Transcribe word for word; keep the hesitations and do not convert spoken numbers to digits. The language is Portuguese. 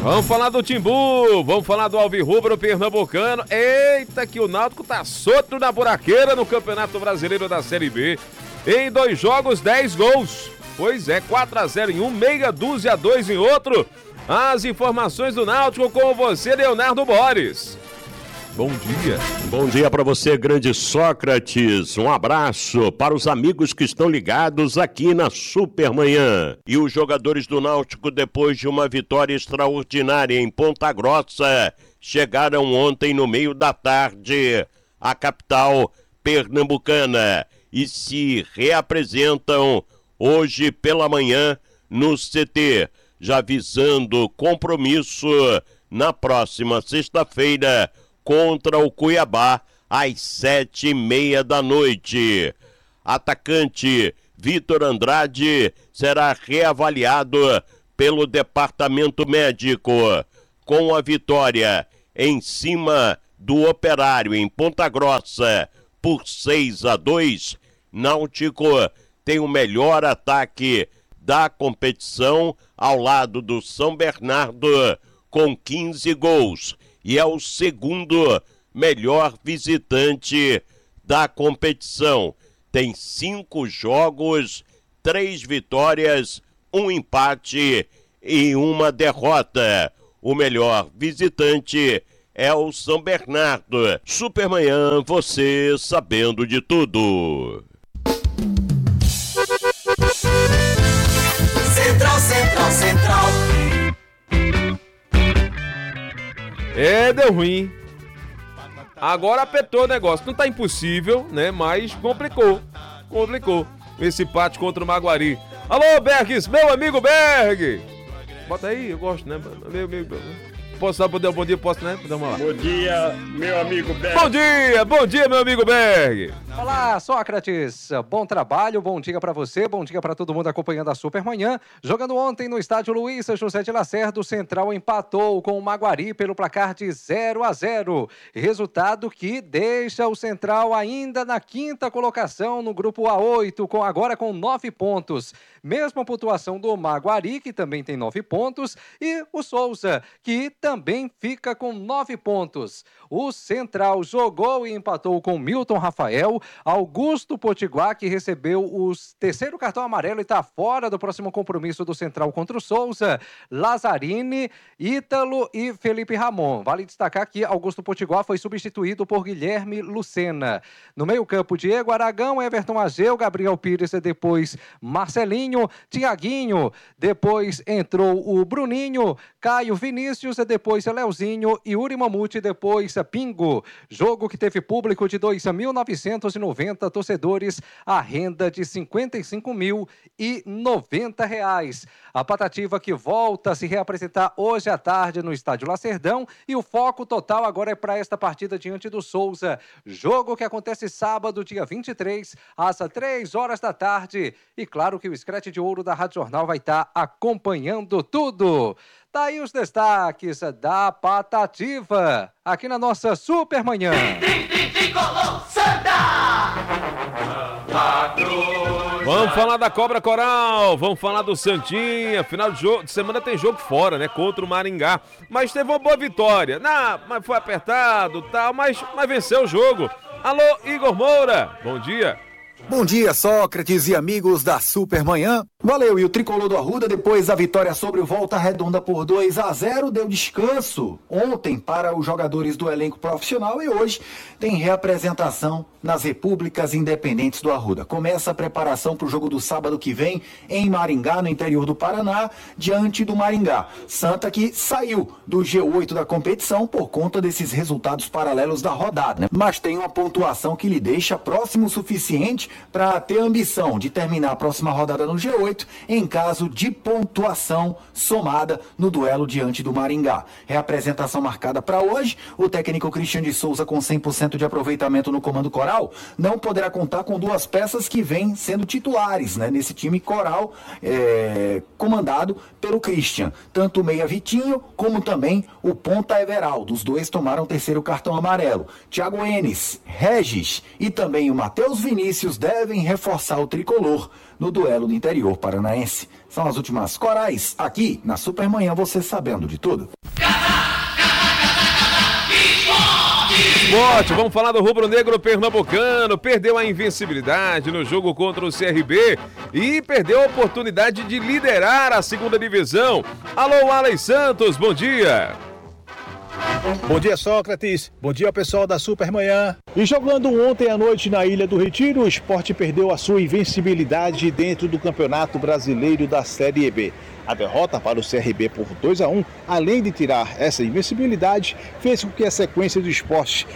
Vamos falar do Timbu, vamos falar do Alvirrubro Pernambucano. Eita, que o Náutico tá solto na buraqueira no Campeonato Brasileiro da Série B. Em dois jogos, dez gols. Pois é, quatro a zero em um, meia dúzia a dois em outro. As informações do Náutico com você, Leonardo Borges. Bom dia. Bom dia para você, grande Sócrates. Um abraço para os amigos que estão ligados aqui na Supermanhã. E os jogadores do Náutico, depois de uma vitória extraordinária em Ponta Grossa, chegaram ontem no meio da tarde à capital pernambucana e se reapresentam hoje pela manhã no C T, já visando compromisso na próxima sexta-feira contra o Cuiabá, às sete e meia da noite. Atacante Vitor Andrade será reavaliado pelo departamento médico. Com a vitória em cima do Operário em Ponta Grossa por seis a dois, Náutico tem o melhor ataque da competição ao lado do São Bernardo com quinze gols. E é o segundo melhor visitante da competição. Tem cinco jogos, três vitórias, um empate e uma derrota. O melhor visitante é o São Bernardo. Supermanhã, você sabendo de tudo. Central, Central, Central. É, deu ruim. Agora apertou o negócio. Não tá impossível, né? Mas complicou. Complicou. Esse empate contra o Maguari. Alô, Bergs, meu amigo Berg. Bota aí, eu gosto, né? Meu amigo. Posso dar um bom dia? Posso, né? Dar uma lá. Bom dia, meu amigo Berg. Bom dia, bom dia, meu amigo Berg. Olá, Sócrates. Bom trabalho, bom dia pra você, bom dia pra todo mundo acompanhando a Supermanhã. Jogando ontem no estádio Luiz José de Lacerda, o Central empatou com o Maguari pelo placar de zero a zero. Resultado que deixa o Central ainda na quinta colocação no grupo A oito, com, agora com nove pontos. Mesma pontuação do Maguari, que também tem nove pontos, e o Souza, que também fica com nove pontos. O Central jogou e empatou com Milton Rafael, Augusto Potiguar, que recebeu o terceiro cartão amarelo e está fora do próximo compromisso do Central contra o Souza, Lazzarini, Ítalo e Felipe Ramon. Vale destacar que Augusto Potiguar foi substituído por Guilherme Lucena. No meio-campo, Diego Aragão, Everton Ageu, Gabriel Pires e depois Marcelinho, Tiaguinho, depois entrou o Bruninho, Caio Vinícius e depois Leozinho e Uri Mamute, depois Pingo. Jogo que teve público de dois mil novecentos e noventa torcedores, a renda de cinquenta e cinco mil e noventa reais. A Patativa que volta a se reapresentar hoje à tarde no Estádio Lacerdão e o foco total agora é para esta partida diante do Souza. Jogo que acontece sábado, dia vinte e três, às três horas da tarde. E claro que o Scratch de Ouro da Rádio Jornal vai estar acompanhando tudo. Tá aí os destaques da Patativa, aqui na nossa Supermanhã. Vamos falar da Cobra Coral, vamos falar do Santinha. Final de, jogo, de semana tem jogo fora, né? Contra o Maringá. Mas teve uma boa vitória. Não, mas foi apertado e tal, mas, mas venceu o jogo. Alô, Igor Moura, bom dia. Bom dia, Sócrates e amigos da Supermanhã. Valeu, e o tricolor do Arruda, depois da vitória sobre o Volta Redonda por dois a zero, deu descanso ontem para os jogadores do elenco profissional e hoje tem reapresentação nas repúblicas independentes do Arruda. Começa a preparação para o jogo do sábado que vem em Maringá, no interior do Paraná, diante do Maringá. Santa que saiu do G oito da competição por conta desses resultados paralelos da rodada, né? Mas tem uma pontuação que lhe deixa próximo o suficiente para ter a ambição de terminar a próxima rodada no G oito em caso de pontuação somada no duelo diante do Maringá. Reapresentação marcada para hoje. O técnico Cristian de Souza, com cem por cento de aproveitamento no comando coral, não poderá contar com duas peças que vêm sendo titulares, né, nesse time coral é, comandado pelo Cristian. Tanto o meia Vitinho como também o ponta Everaldo. Os dois tomaram o terceiro cartão amarelo. Thiago Enes, Regis e também o Matheus Vinícius devem reforçar o tricolor no duelo do interior paranaense. São as últimas corais aqui na Supermanhã, você sabendo de tudo. Esporte, vamos falar do rubro-negro pernambucano. Perdeu a invencibilidade no jogo contra o C R B e perdeu a oportunidade de liderar a segunda divisão. Alô, Alex Santos, bom dia. Bom dia, Sócrates. Bom dia, pessoal da Supermanhã. E jogando ontem à noite na Ilha do Retiro, o Sport perdeu a sua invencibilidade dentro do Campeonato Brasileiro da Série B. A derrota para o C R B por dois a um, além de tirar essa invencibilidade, fez com que a sequência do Sport